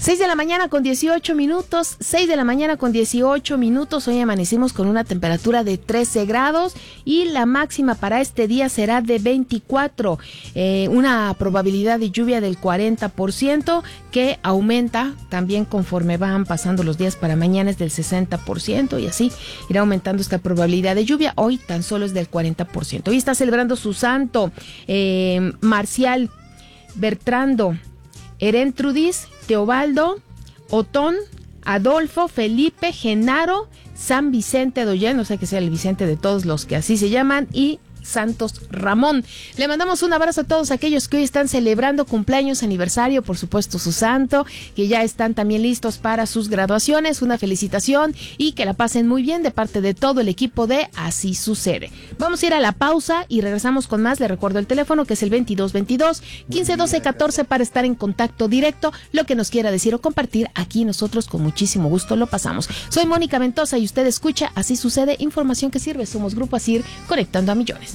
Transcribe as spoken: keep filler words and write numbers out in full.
seis de la mañana con dieciocho minutos, seis de la mañana con dieciocho minutos. Hoy amanecimos con una temperatura de trece grados y la máxima para este día será de veinticuatro. Eh, una probabilidad de lluvia del cuarenta por ciento que aumenta también conforme van pasando los días. Para mañana es del sesenta por ciento y así irá aumentando esta probabilidad de lluvia. Hoy tan solo es del cuarenta por ciento. Hoy está celebrando su santo eh, Marcial, Bertrando, Erentrudis, Teobaldo, Otón, Adolfo, Felipe, Genaro, San Vicente de Ollén, o sea que sea el Vicente de todos los que así se llaman, y Santos Ramón. Le mandamos un abrazo a todos aquellos que hoy están celebrando cumpleaños, aniversario, por supuesto su santo, que ya están también listos para sus graduaciones. Una felicitación y que la pasen muy bien de parte de todo el equipo de Así Sucede. Vamos a ir a la pausa y regresamos con más. Le recuerdo el teléfono, que es el veintidós veintidós, quince doce catorce, para estar en contacto directo. Lo que nos quiera decir o compartir, aquí nosotros con muchísimo gusto lo pasamos. Soy Mónica Ventosa y usted escucha Así Sucede, información que sirve. Somos Grupo Asir, conectando a millones.